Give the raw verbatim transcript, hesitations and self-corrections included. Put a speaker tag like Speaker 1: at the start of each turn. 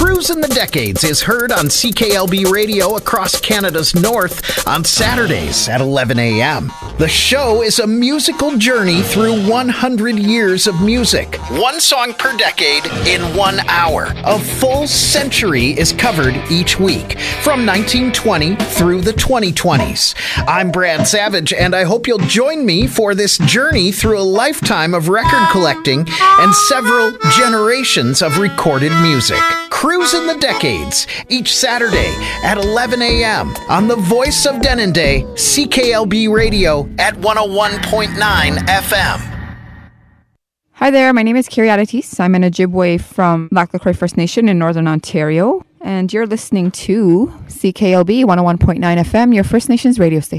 Speaker 1: Cruisin' the Decades is heard on C K L B Radio across Canada's north on Saturdays at eleven a.m. The show is a musical journey through one hundred years of music. One song per decade in one hour. A full century is covered each week, from nineteen twenty through the twenty twenties. I'm Brad Savage, and I hope you'll join me for this journey through a lifetime of record collecting and several generations of recorded music. Cruisin' the Decades, each Saturday at eleven a.m. on the voice of Denendeh, C K L B Radio at one oh one point nine F M.
Speaker 2: Hi there, my name is Carrie Addis. I'm an Ojibwe from Lac La Croix First Nation in Northern Ontario, and you're listening to C K L B one oh one point nine F M, your First Nations radio station.